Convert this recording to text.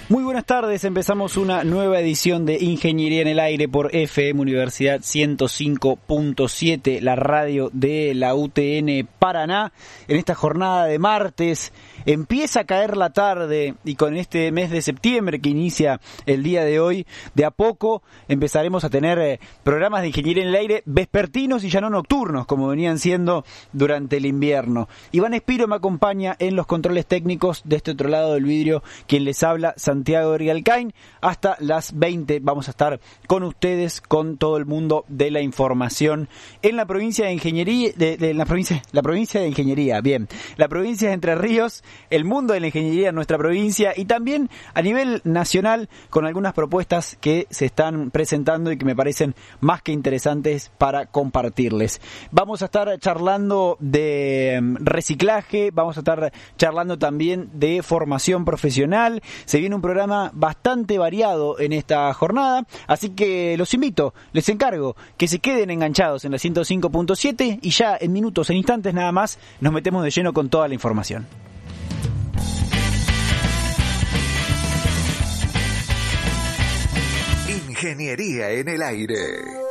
Muy buenas tardes, empezamos una nueva edición de Ingeniería en el Aire por FM Universidad 105.7, la radio de la UTN Paraná. En esta jornada de martes empieza a caer la tarde y con este mes de septiembre que inicia el día de hoy, de a poco empezaremos a tener programas de Ingeniería en el Aire vespertinos y ya no nocturnos, como venían siendo durante el invierno. Iván Espiro me acompaña en los controles técnicos, de este otro lado del vidrio, quien les habla, Santiago Ergalcain. Hasta las 20 vamos a estar con ustedes, con todo el mundo de la información en la provincia de Ingeniería, la provincia de Ingeniería, bien, la provincia de Entre Ríos, el mundo de la ingeniería en nuestra provincia y también a nivel nacional con algunas propuestas que se están presentando y que me parecen más que interesantes para compartirles. Vamos a estar charlando de reciclaje, vamos a estar charlando también de formación profesional. Se viene un programa bastante variado en esta jornada, así que los invito, les encargo que se queden enganchados en la 105.7 y ya en minutos, en instantes nada más, nos metemos de lleno con toda la información. Ingeniería en el Aire.